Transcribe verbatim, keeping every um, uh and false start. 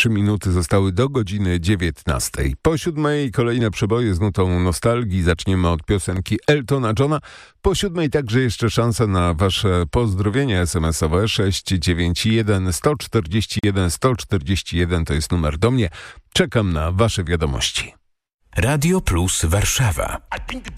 trzy minuty zostały do godziny dziewiętnastej. Po siódmej kolejne przeboje z nutą nostalgii. Zaczniemy od piosenki Eltona Johna. Po siódmej także jeszcze szansa na wasze pozdrowienia es em esowe. sześć dziewięć jeden sto czterdzieści jeden sto czterdzieści jeden to jest numer do mnie. Czekam na wasze wiadomości. Radio Plus Warszawa.